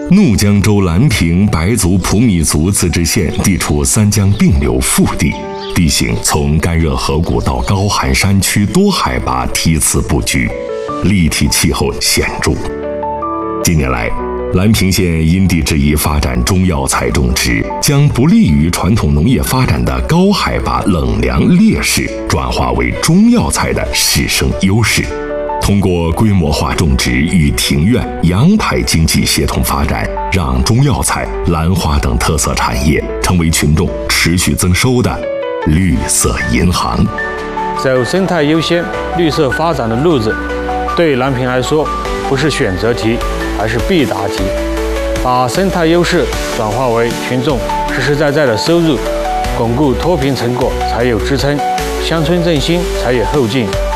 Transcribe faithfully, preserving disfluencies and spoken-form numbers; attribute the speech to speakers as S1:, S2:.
S1: 怒江州兰平白族普米族自治县地处三江并流腹地，地形从干热河谷到高寒山区多海拔梯次布局，立体气候显著。近年来，兰平县因地制宜发展中药材种植，将不利于传统农业发展的高海拔冷凉劣势转化为中药材的势胜优势。通过规模化种植与庭院、阳台经济协同发展，让中药材、兰花等特色产业成为群众持续增收的绿色银行。
S2: 走生态优先、绿色发展的路子，对兰平来说不是选择题，而是必答题。把生态优势转化为群众实实在在的收入，巩固脱贫成果才有支撑，乡村振兴才有后劲。